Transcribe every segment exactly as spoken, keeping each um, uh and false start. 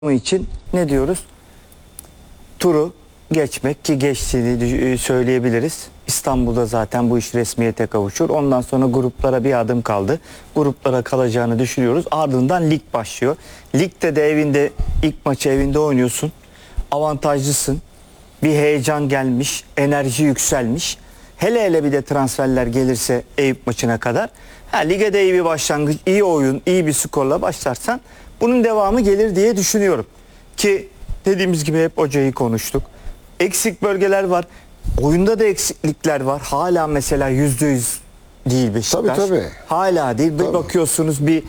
için ne diyoruz? Turu geçmek, ki geçtiğini söyleyebiliriz. İstanbul'da zaten bu iş resmiyete kavuşur. Ondan sonra gruplara bir adım kaldı. Gruplara kalacağını düşünüyoruz. Ardından lig başlıyor. Ligde de evinde ilk maçı evinde oynuyorsun. Avantajlısın. Bir heyecan gelmiş, enerji yükselmiş. Hele hele bir de transferler gelirse Eyüp maçına kadar. Ha, lige de iyi bir başlangıç, iyi oyun, iyi bir skorla başlarsan bunun devamı gelir diye düşünüyorum. Ki dediğimiz gibi hep hocayı konuştuk. Eksik bölgeler var. Oyunda da eksiklikler var. Hala mesela yüzde yüz değil Beşiktaş. Tabii tabii. Hala değil. Tabii. Bakıyorsunuz bir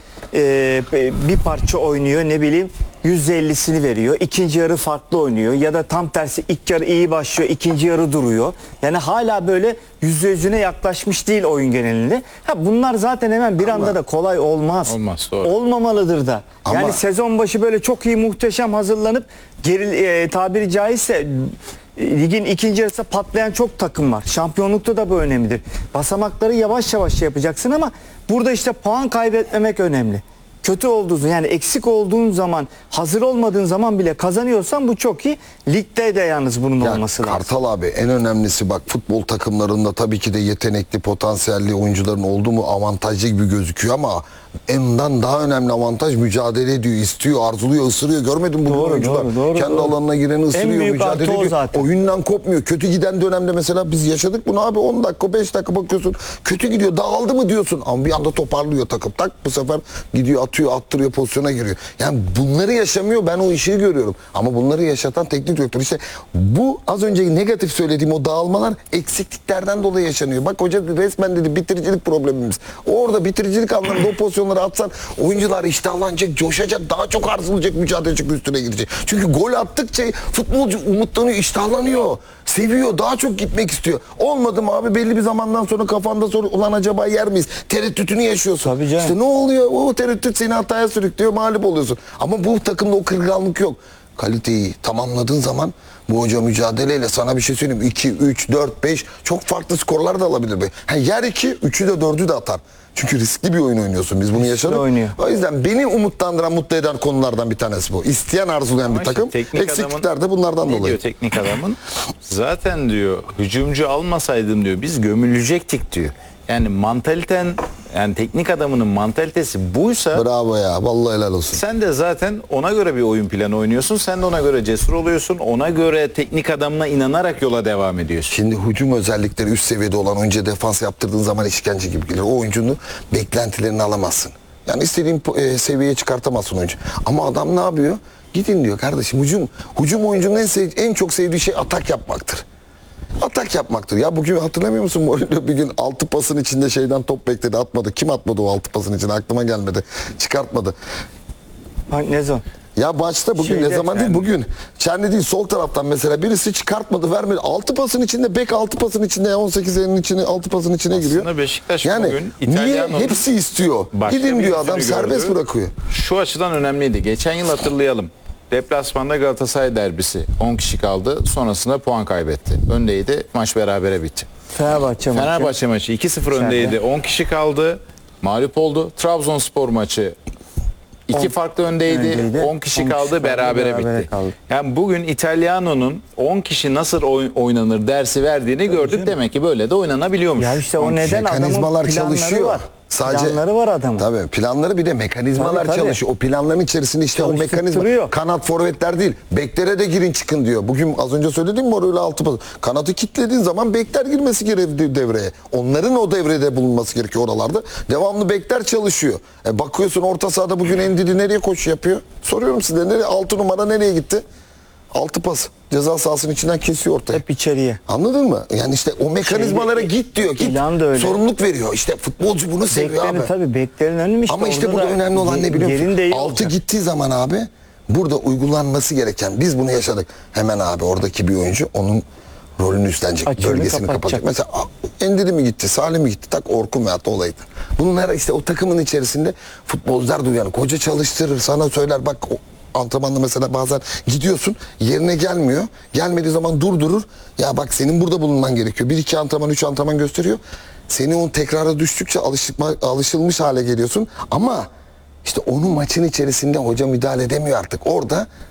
e, bir parça oynuyor, ne bileyim yüzde ellisini veriyor. İkinci yarı farklı oynuyor. Ya da tam tersi ilk yarı iyi başlıyor, ikinci yarı duruyor. Yani hala böyle yüzde yüzüne yaklaşmış değil oyun genelinde. Ha, bunlar zaten hemen bir anda da kolay olmaz. Olmaz, doğru. Olmamalıdır da. Ama- Yani sezon başı böyle çok iyi, muhteşem hazırlanıp geri, e, tabiri caizse e, ligin ikinci yarısında patlayan çok takım var. Şampiyonlukta da bu önemlidir. Basamakları yavaş yavaş şey yapacaksın ama burada işte puan kaybetmemek önemli. Kötü olduğun, yani eksik olduğun zaman, hazır olmadığın zaman bile kazanıyorsan bu çok iyi. Ligde de yalnız bunun Ya olması lazım. Kartal abi, en önemlisi bak, futbol takımlarında tabii ki de yetenekli, potansiyelli oyuncuların olduğu mu avantajlı gibi gözüküyor ama ondan daha önemli avantaj mücadele ediyor, istiyor, arzuluyor, ısırıyor. Görmedin mi bugün Doğru, oyuncular? doğru, doğru, Kendi doğru. alanına gireni ısırıyor, büyük mücadele artı o ediyor. zaten. Oyundan kopmuyor. Kötü giden dönemde mesela biz yaşadık bunu abi, on dakika beş dakika bakıyorsun. Kötü gidiyor, dağıldı mı diyorsun ama bir anda toparlıyor takım. Tak, bu sefer gidiyor, atıyor, attırıyor, pozisyona giriyor. Yani bunları yaşamıyor, ben o işi görüyorum. Ama bunları yaşatan teknik direktör. İşte bu az önce negatif söylediğim o dağılmalar eksikliklerden dolayı yaşanıyor. Bak hoca resmen dedi bitiricilik problemimiz. Orada bitiricilik anlamında o pozisyonları atsan oyuncular iştahlanacak, coşacak, daha çok arzulayacak, mücadele edecek, üstüne gidecek. Çünkü gol attıkça futbolcu umutlanıyor, iştahlanıyor. Seviyor, daha çok gitmek istiyor. Olmadı mı abi, belli bir zamandan sonra kafanda soru, ulan acaba yer miyiz? Tereddütünü yaşıyorsun. Tabii canım. İşte ne oluyor? O tereddüt seni hataya sürüklüyor, mağlup oluyorsun. Ama bu takımda o kırılganlık yok. Kaliteyi tamamladığın zaman bu hoca mücadeleyle sana bir şey söyleyeyim. iki, üç, dört, beş çok farklı skorlar da alabilir. Ha, yer iki, üçü de dördü de atar. Çünkü riskli bir oyun oynuyorsun. Biz bunu yaşadık. oynuyor. O yüzden beni umutlandıran, mutlu eden konulardan bir tanesi bu. İsteyen, arzulayan Ama bir işte takım. teknik Eksiklikler adamın- de bunlardan Ne dolayı. diyor teknik adamın? Zaten diyor hücumcu almasaydım diyor biz gömülecektik diyor. Yani mantaliten, yani teknik adamının mantalitesi buysa Bravo ya. Vallahi helal olsun. sen de zaten ona göre bir oyun planı oynuyorsun. Sen de ona göre cesur oluyorsun. Ona göre teknik adamına inanarak yola devam ediyorsun. Şimdi hücum özellikleri üst seviyede olan oyuncuya defans yaptırdığın zaman işkence gibi gelir. O oyuncunun beklentilerini alamazsın. Yani istediğin e, seviyeye çıkartamazsın oyuncu. Ama adam ne yapıyor? Gidin diyor kardeşim, hücum. Hücum oyuncunun en, sev- en çok sevdiği şey atak yapmaktır. Atak yapmaktır. Ya bugün hatırlamıyor musun? Mourinho bir gün altı pasın içinde şeyden top bekledi, atmadı. Kim atmadı o altı pasın içine? Aklıma gelmedi. Çıkartmadı. Bak ne zaman? Ya başta bugün, Şeyde, ne zaman değil yani- bugün. Çerni değil, sol taraftan mesela birisi çıkartmadı, vermedi. Altı pasın içinde, bek altı pasın içinde, on sekiz elinin içine, altı pasın içine giriyor. Aslında Beşiktaş yani bugün niye İtalyanların hepsi istiyor? başka Gidin bir diyor adam, yüzünü serbest gördü. bırakıyor. Şu açıdan önemliydi. Geçen yıl hatırlayalım. Deplasmanda Galatasaray derbisi. on kişi kaldı. Sonrasında puan kaybetti. Öndeydi. Maç berabere bitti. Fenerbahçe maçı. Fenerbahçe maçı iki sıfır öndeydi. on kişi kaldı. Mağlup oldu. Trabzonspor maçı iki On- farklı öndeydi. öndeydi. on kişi on kişi kaldı. kaldı, Berabere berabere bitti. kaldı. Yani bugün İtalyano'nun on kişi nasıl oy- oynanır dersi verdiğini gördük. Demek ki böyle de oynanabiliyormuş. Ya işte o neden adamın Mekanizmalar planları çalışıyor. var. Sadece Planları var adamın. Tabii planları, bir de mekanizmalar Tabii, tabii. çalışıyor. O planların içerisinde işte o mekanizma, Çalıştırıyor. kanat forvetler değil. Beklere de girin çıkın diyor. Bugün az önce söyledim mi orayla altı pas. Kanatı kilitlediğin zaman bekler girmesi gerekiyor devreye. Onların o devrede bulunması gerekiyor oralarda. Devamlı bekler çalışıyor. E bakıyorsun orta sahada bugün Endidi nereye koşu yapıyor? Soruyorum size, nereye, altı numara nereye gitti? Altı pas. Ceza sahasının içinden kesiyor ortaya. Hep içeriye. Anladın mı? Yani işte o mekanizmalara Şeyde- git diyor. Git. İlan da öyle. Sorumluluk veriyor. İşte futbolcu bunu seviyor Beklerin abi. tabii, beklerin önüm işte. Ama işte orada burada da önemli olan ne biliyor yerin de musun? iyi Altı olacak. gittiği zaman abi burada uygulanması gereken, biz bunu yaşadık. Hemen abi oradaki bir oyuncu onun rolünü üstlenecek, Açığını bölgesini kapatacak. kapatacak. Mesela Endidi mi gitti, Salih mi gitti, tak Orkun veyahut da olaydı. Bunlar işte o takımın içerisinde futbolcular duyuyor. Hoca çalıştırır, sana söyler bak o antrenmanda mesela bazen gidiyorsun, yerine gelmiyor. Gelmediği zaman durdurur. Ya bak senin burada bulunman gerekiyor. Bir iki antrenman, üç antrenman gösteriyor. Seni o tekrara düştükçe alışık, alışılmış hale geliyorsun. Ama İşte onu maçın içerisinde hoca müdahale edemiyor artık. Orada